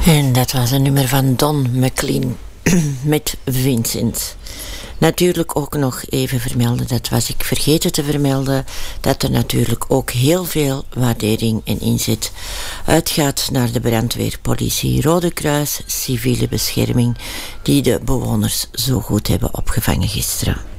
En dat was een nummer van Don McLean met Vincent. Natuurlijk ook nog even vermelden, dat was ik vergeten te vermelden, dat er natuurlijk ook heel veel waardering en inzet uitgaat naar de brandweer, politie, Rode Kruis, civiele bescherming, die de bewoners zo goed hebben opgevangen gisteren.